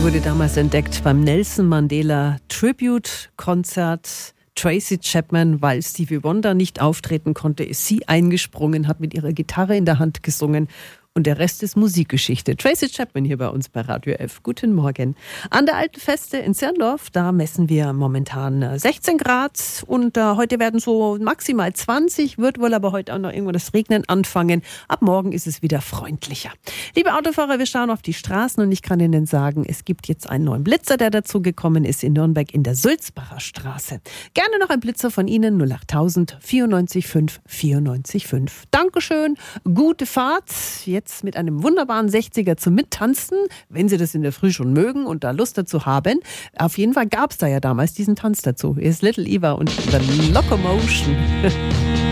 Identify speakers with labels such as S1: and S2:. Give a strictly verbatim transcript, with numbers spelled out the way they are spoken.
S1: Wurde damals entdeckt beim Nelson Mandela Tribute Konzert. Tracy Chapman, weil Stevie Wonder nicht auftreten konnte, ist sie eingesprungen, hat mit ihrer Gitarre in der Hand gesungen. Und der Rest ist Musikgeschichte. Tracy Chapman hier bei uns bei Radio F. Guten Morgen. An der Alten Feste in Zirndorf, da messen wir momentan sechzehn Grad und äh, heute werden so maximal zwanzig, wird wohl aber heute auch noch irgendwo das Regnen anfangen. Ab morgen ist es wieder freundlicher. Liebe Autofahrer, wir schauen auf die Straßen und ich kann Ihnen sagen, es gibt jetzt einen neuen Blitzer, der dazu gekommen ist in Nürnberg in der Sulzbacher Straße. Gerne noch ein Blitzer von Ihnen, null achttausend vierundneunzig fünf vierundneunzig fünf. Dankeschön, gute Fahrt. Jetzt Jetzt mit einem wunderbaren sechziger zum Mittanzen, wenn Sie das in der Früh schon mögen und da Lust dazu haben. Auf jeden Fall gab es da ja damals diesen Tanz dazu. Hier ist Little Eva und The Locomotion.